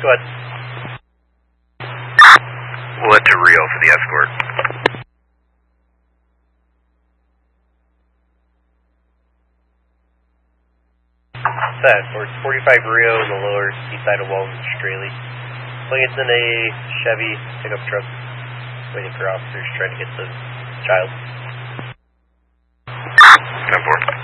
Go ahead. We'll head to Rio for the escort. Escort 45 Rio on the lower east side of Walton Straley. It's in a Chevy pickup truck, waiting for officers trying to get the child. 10-4.